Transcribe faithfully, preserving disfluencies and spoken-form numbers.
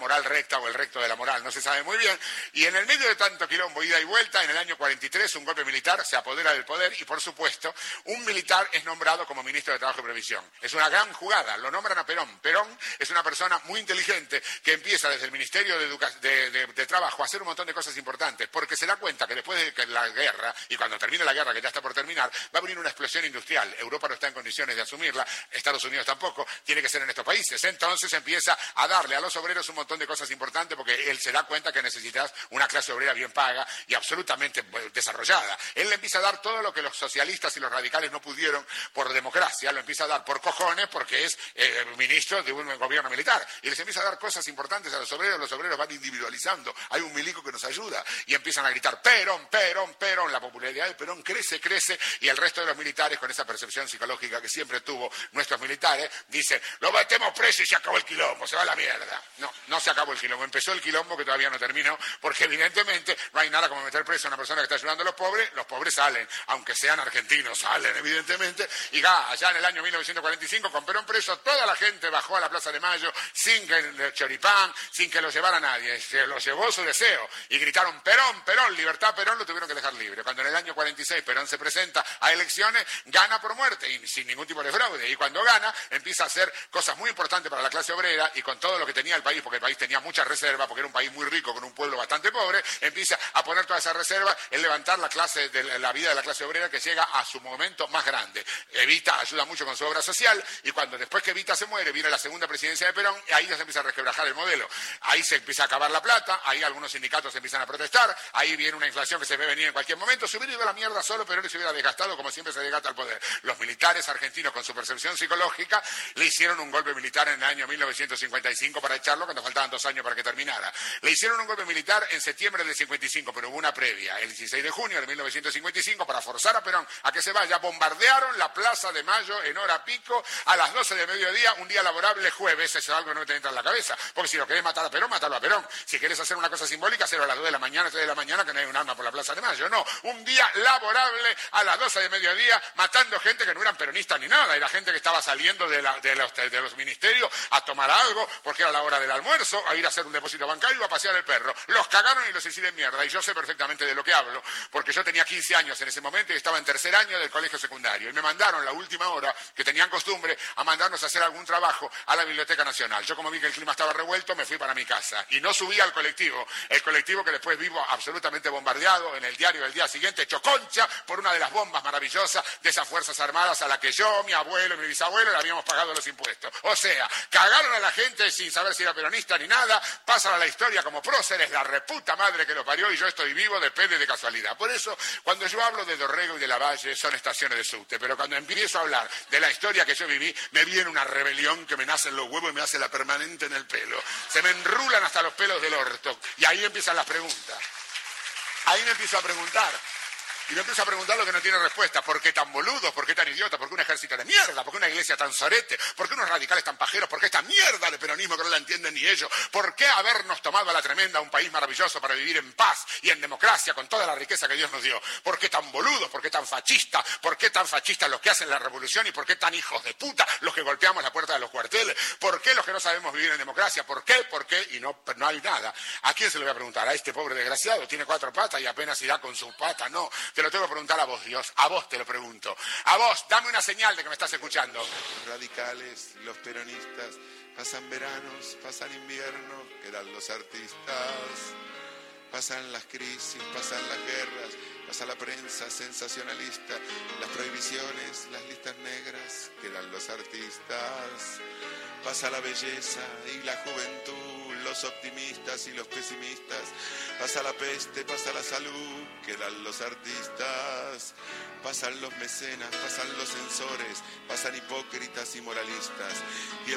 moral recta o el recto de la moral, no se sabe muy bien, y en el medio de tanto quilombo, ida y vuelta, en el año cuarenta y tres un golpe militar se apodera del poder y, por supuesto, un militar es nombrado como ministro de Trabajo y Previsión. Es una gran jugada, lo nombran a Perón. Perón es una persona muy inteligente que empieza desde el Ministerio de, Educa- de, de, de Trabajo a hacer un montón de cosas importantes, porque se da cuenta que después de que la guerra, y cuando termine la guerra, que ya está por terminar, va a venir una explosión industrial. Europa no está en condiciones de asumirla, Estados Unidos tampoco, tiene que ser en estos países. Entonces empieza a darle a los obreros un montón de cosas importantes porque él se da cuenta que necesitas una clase obrera bien paga y absolutamente desarrollada. Él le empieza a dar todo lo que los socialistas y los radicales no pudieron por democracia, lo empieza a dar por cojones porque es eh, ministro de un gobierno militar. Y les empieza a dar cosas importantes a los obreros, los obreros van individualizando. Hay un milico que nos ayuda y empiezan a gritar Perón, Perón, Perón. La popularidad de Perón crece, crece y el resto de los militares, con esa percepción psicológica que siempre tuvo nuestros militares, dicen, lo metemos preso y se acabó el quilombo, se va a la mierda. No, no se acabó el quilombo, empezó el quilombo que todavía no terminó, porque evidentemente no hay nada como meter preso a una persona que está ayudando a los pobres, los pobres salen, aunque sean argentinos, salen evidentemente, y ya, allá en el año mil novecientos cuarenta y cinco, con Perón preso, toda la gente bajó a la Plaza de Mayo sin que el choripán, sin que lo llevara nadie, se lo llevó su deseo, y gritaron Perón, Perón, libertad, Perón, lo tuvieron que dejar libre. Cuando en el año cuarenta y seis Perón se presenta a elecciones, gana por muerte y sin ningún tipo de fraude, y cuando gana empieza a hacer cosas muy importantes para la clase obrera y con todo lo que tenía el país, porque el país tenía mucha reserva, porque era un país muy rico con un pueblo bastante pobre, empieza a poner toda esa reserva en levantar la clase de la vida de la clase obrera, que llega a su momento más grande. Evita ayuda mucho con su obra social y cuando después que Evita se muere viene la segunda presidencia de Perón, y ahí ya se empieza a resquebrajar el modelo. Ahí se empieza a acabar la plata, ahí algunos sindicatos empiezan a protestar, ahí viene una inflación que se ve venir en cualquier momento. Se hubiera ido a la mierda solo, Perón se hubiera desgastado como siempre se desgasta el poder. Los militares argentinos, con su percepción psicológica, le hicieron un golpe militar en el año mil novecientos cincuenta y cinco para echarlo cuando faltaban dos años para que terminara. Le hicieron un golpe militar en septiembre del cincuenta y cinco, pero hubo una previa, el dieciséis de junio de mil novecientos cincuenta y cinco, para forzar a Perón a que se vaya. Bombardearon la Plaza de Mayo en hora pico a las doce de mediodía, un día laborable jueves. Eso es algo que no te entra en la cabeza, porque si lo querés matar a Perón, mátalo a Perón. Si querés hacer una cosa simbólica, hacerlo a las dos de la mañana, tres de la mañana, que no hay un arma por la Plaza de Mayo. No, un día laborable a las doce de mediodía, matando gente que no eran peronistas ni nada, era gente que estaba saliendo de, la, de, los, de los ministerios a tomar algo, porque era la hora del almuerzo, a ir a hacer un depósito bancario o a pasear el perro. Los cagaron y los hicieron mierda, y yo sé perfectamente de lo que hablo, porque yo tenía quince años en ese momento y estaba en tercer año del colegio secundario, y me mandaron la última hora, que tenían costumbre, a mandarnos a hacer algún trabajo a la Biblioteca Nacional. Yo, como vi que el clima estaba revuelto, me fui para mi casa, y no subí al colectivo, el colectivo que después vivo absolutamente bombardeado, en el diario del día siguiente, hecho concha por una de las bombas maravillosas de esas Fuerzas Armadas a la que yo, mi abuelo y mi bisabuelo le habíamos pagado los impuestos. O sea, cagaron a la gente sin saber si era peronista ni nada, pasan a la historia como próceres, la reputa madre que lo parió, y yo estoy vivo, depende de casualidad. Por eso, cuando yo hablo de Dorrego y de Lavalle, son estaciones de subte, pero cuando empiezo a hablar de la historia que yo viví, me viene una rebelión que me nace en los huevos y me hace la permanente en el pelo. Se me enrulan hasta los pelos del orto, y ahí empiezan las preguntas. Ahí me empiezo a preguntar. Y me empiezo a preguntar lo que no tiene respuesta. ¿Por qué tan boludos? ¿Por qué tan idiotas? ¿Por qué un ejército de mierda? ¿Por qué una iglesia tan sorete? ¿Por qué unos radicales tan pajeros? ¿Por qué esta mierda de peronismo que no la entienden ni ellos? ¿Por qué habernos tomado a la tremenda un país maravilloso para vivir en paz y en democracia con toda la riqueza que Dios nos dio? ¿Por qué tan boludos? ¿Por qué tan fascistas? ¿Por qué tan fascistas los que hacen la revolución? ¿Y por qué tan hijos de puta los que golpeamos la puerta de los cuarteles? ¿Por qué los que no sabemos vivir en democracia? ¿Por qué? ¿Por qué? Y no, no hay nada. ¿A quién se lo voy a preguntar? ¿A este pobre desgraciado? Tiene cuatro patas y apenas irá con su pata. No, te lo tengo que preguntar a vos. Dios, a vos te lo pregunto. A vos, dame una señal de que me estás escuchando. Los radicales, los peronistas, pasan veranos, pasan inviernos, quedan los artistas. Pasan las crisis, pasan las guerras, pasa la prensa sensacionalista, las prohibiciones, las listas negras, quedan los artistas. Pasa la belleza y la juventud, los optimistas y los pesimistas. Pasa la peste, pasa la salud, quedan los artistas. Pasan los mecenas, pasan los censores, pasan hipócritas y moralistas.